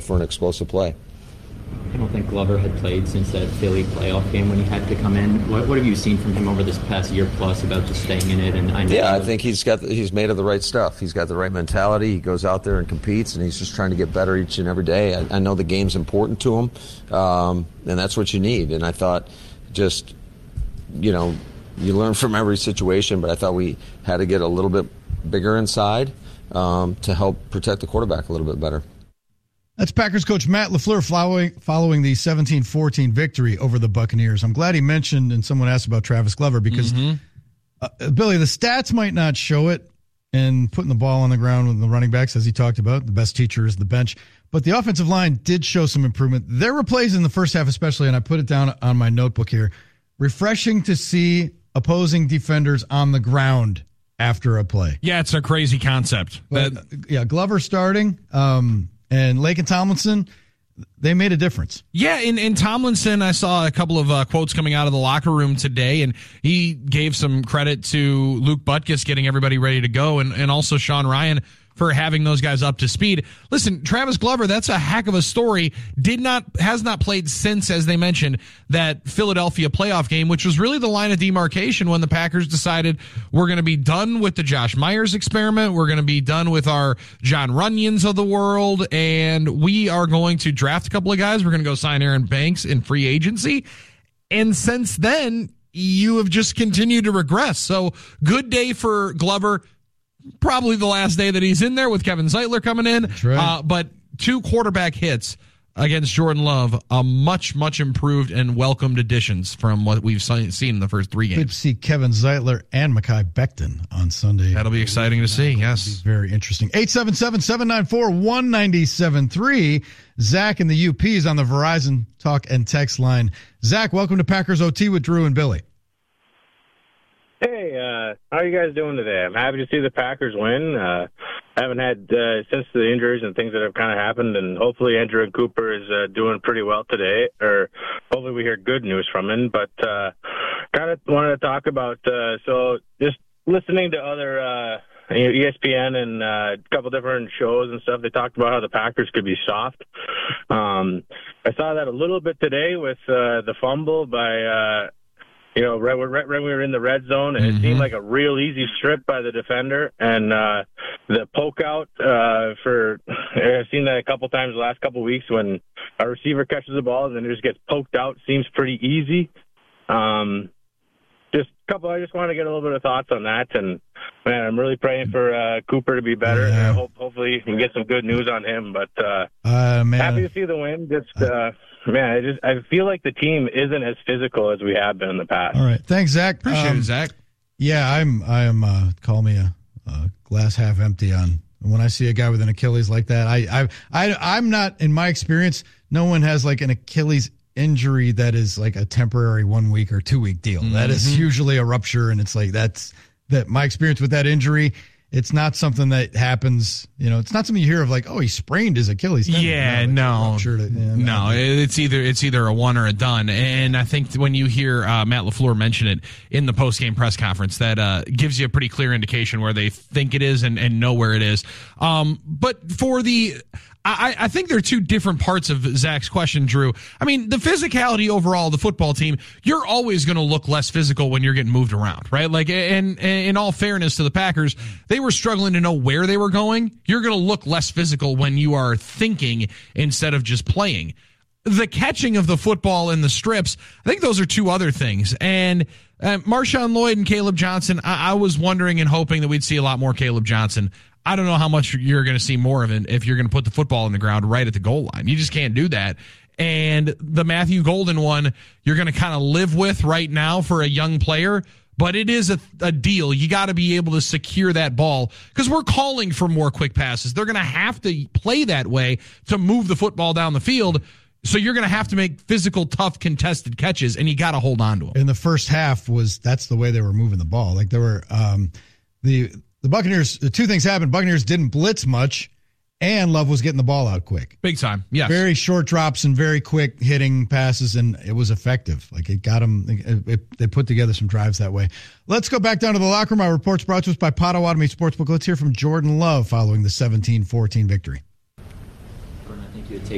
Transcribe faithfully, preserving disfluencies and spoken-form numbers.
for an explosive play. I don't think Glover had played since that Philly playoff game when he had to come in. What, what have you seen from him over this past year plus about just staying in it? And I know yeah, I think he's got the, he's made of the right stuff. He's got the right mentality. He goes out there and competes, and he's just trying to get better each and every day. I, I know the game's important to him, um, and that's what you need. And I thought just, you know, you learn from every situation, but I thought we had to get a little bit bigger inside um, to help protect the quarterback a little bit better. That's Packers coach Matt LaFleur following, following the seventeen fourteen victory over the Buccaneers. I'm glad he mentioned, and someone asked about Travis Glover, because, mm-hmm. uh, Billy, the stats might not show it, and putting the ball on the ground with the running backs, as he talked about, the best teacher is the bench. But the offensive line did show some improvement. There were plays in the first half especially, and I put it down on my notebook here, refreshing to see opposing defenders on the ground after a play. Yeah, it's a crazy concept. But, that, yeah, Glover starting, um, and Laken Tomlinson, they made a difference. Yeah, in, in Tomlinson, I saw a couple of uh, quotes coming out of the locker room today, and he gave some credit to Luke Butkus getting everybody ready to go, and, and also Sean Ryan for having those guys up to speed. Listen, Travis Glover, that's a heck of a story. Did not, has not played since, as they mentioned, that Philadelphia playoff game, which was really the line of demarcation when the Packers decided we're going to be done with the Josh Myers experiment. We're going to be done with our John Runyons of the world, and we are going to draft a couple of guys. We're going to go sign Aaron Banks in free agency. And since then, you have just continued to regress. So good day for Glover. Probably the last day that he's in there with Kevin Zeitler coming in. That's right. Uh, but two quarterback hits against Jordan Love, a much, much improved and welcomed additions from what we've seen in the first three games. Good to see Kevin Zeitler and Mekhi Becton on Sunday. That'll be exciting to see, yes. Very interesting. eight seven seven, seven nine four, one nine seven three. Zach in the U P is on the Verizon Talk and Text line. Zach, welcome to Packers O T with Drew and Billy. Hey, uh, how are you guys doing today? I'm happy to see the Packers win. Uh, I haven't had, uh, since the injuries and things that have kind of happened, and hopefully Andrew and Cooper is uh, doing pretty well today, or hopefully we hear good news from him. But uh, kind of wanted to talk about, uh, so just listening to other uh, you know, E S P N and uh, a couple different shows and stuff, they talked about how the Packers could be soft. Um, I saw that a little bit today with uh, the fumble by uh, – You know, right, right, right when we were in the red zone, and mm-hmm. it seemed like a real easy strip by the defender. And uh, the poke out uh, for, I've seen that a couple times the last couple weeks when a receiver catches the ball and then it just gets poked out, seems pretty easy. Um, just a couple, I just want to get a little bit of thoughts on that. And, man, I'm really praying for uh, Cooper to be better. Yeah. And hope, hopefully we can get some good news on him. But uh, uh, man. happy to see the win. Just, uh, man, I just I feel like the team isn't as physical as we have been in the past. All right, thanks, Zach. Appreciate um, it, Zach. Yeah, I'm. I'm. Uh, call me a, a glass half empty on when I see a guy with an Achilles like that. I, I, I, I'm not. In my experience, no one has like an Achilles injury that is like a temporary one week or two week deal. Mm-hmm. That is usually a rupture, and it's like that's that. My experience with that injury. It's not something that happens, you know, it's not something you hear of like, oh, he sprained his Achilles tendon. Yeah, no, like to, yeah, no, it's either, it's either a one or a done. And I think when you hear uh, Matt LaFleur mention it in the post-game press conference, that uh, gives you a pretty clear indication where they think it is and, and know where it is. Um, but for the, I, I think there are two different parts of Zach's question, Drew. I mean, the physicality overall of the football team, you're always going to look less physical when you're getting moved around, right? Like, and, and in all fairness to the Packers, they were struggling to know where they were going. You're going to look less physical when you are thinking instead of just playing. The catching of the football in the strips, I think those are two other things. And uh, Marshawn Lloyd and Caleb Johnson, I, I was wondering and hoping that we'd see a lot more Caleb Johnson. I don't know how much you're going to see more of it if you're going to put the football in the ground right at the goal line. You just can't do that. And the Matthew Golden one, you're going to kind of live with right now for a young player, but it is a, a deal. You got to be able to secure that ball because we're calling for more quick passes. They're going to have to play that way to move the football down the field. So you're going to have to make physical, tough, contested catches, and you got to hold on to them. In the first half, was that's the way they were moving the ball. Like there were um, the the Buccaneers. The two things happened. Buccaneers didn't blitz much, and Love was getting the ball out quick, big time. Yes, very short drops and very quick hitting passes, and it was effective. Like it got them. It, it, they put together some drives that way. Let's go back down to the locker room. Our report's brought to us by Potawatomi Sportsbook. Let's hear from Jordan Love following the seventeen fourteen victory.